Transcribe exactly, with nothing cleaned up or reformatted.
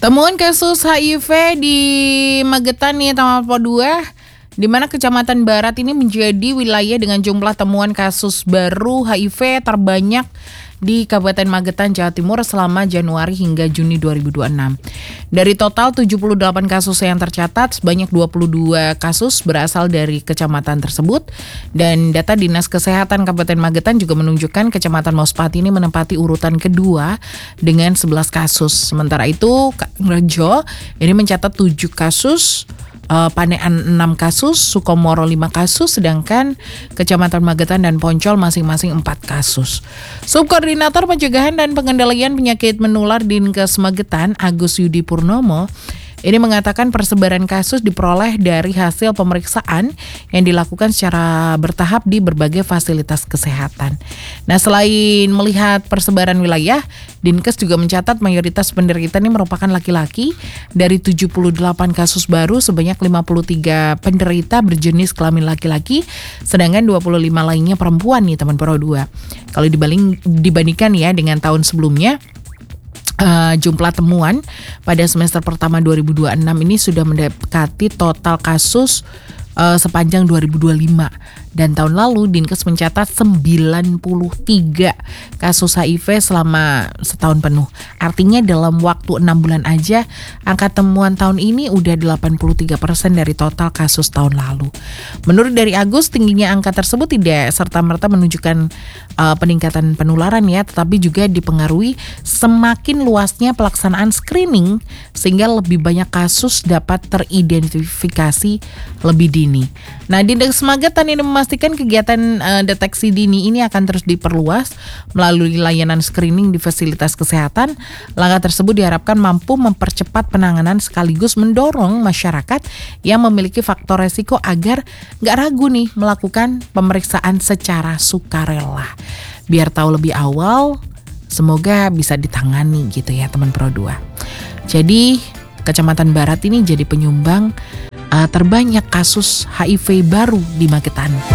Temuan kasus H I V di Magetan nih, Tamapo dua, di mana Kecamatan Barat ini menjadi wilayah dengan jumlah temuan kasus baru H I V terbanyak di Kabupaten Magetan, Jawa Timur selama Januari hingga Juni dua ribu dua puluh enam. Dari total tujuh puluh delapan kasus yang tercatat, sebanyak dua puluh dua kasus berasal dari kecamatan tersebut. Dan data Dinas Kesehatan Kabupaten Magetan juga menunjukkan Kecamatan Mospati ini menempati urutan kedua dengan sebelas kasus. Sementara itu, Rejo ini mencatat tujuh kasus, Uh, Panean enam kasus, Sukomoro lima kasus, sedangkan Kecamatan Magetan dan Poncol masing-masing empat kasus. Subkoordinator Pencegahan dan Pengendalian Penyakit Menular Dinkes Magetan, Agus Yudi Purnomo, ini mengatakan persebaran kasus diperoleh dari hasil pemeriksaan yang dilakukan secara bertahap di berbagai fasilitas kesehatan. Nah, selain melihat persebaran wilayah, Dinkes juga mencatat mayoritas penderita ini merupakan laki-laki. Dari tujuh puluh delapan kasus baru, sebanyak lima puluh tiga penderita berjenis kelamin laki-laki, sedangkan dua puluh lima lainnya perempuan nih, teman Pro dua. Kalau dibanding, dibandingkan ya dengan tahun sebelumnya, Uh, jumlah temuan pada semester pertama dua ribu dua puluh enam ini sudah mendekati total kasus uh, sepanjang dua ribu dua puluh lima. Dan tahun lalu Dinkes mencatat sembilan puluh tiga kasus H I V selama setahun penuh. Artinya dalam waktu enam bulan aja angka temuan tahun ini udah delapan puluh tiga persen dari total kasus tahun lalu. Menurut dari Agus, tingginya angka tersebut tidak serta-merta menunjukkan uh, peningkatan penularan ya, tetapi juga dipengaruhi semakin luasnya pelaksanaan screening sehingga lebih banyak kasus dapat teridentifikasi lebih dini. Nah, Dinkes Magetan ini memastikan kegiatan uh, deteksi dini ini akan terus diperluas melalui layanan screening di fasilitas kesehatan. Langkah tersebut diharapkan mampu mempercepat penanganan sekaligus mendorong masyarakat yang memiliki faktor resiko agar nggak ragu nih melakukan pemeriksaan secara sukarela. Biar tahu lebih awal, semoga bisa ditangani gitu ya teman Pro dua. Jadi Kecamatan Barat ini jadi penyumbang uh, terbanyak kasus H I V baru di Magetan.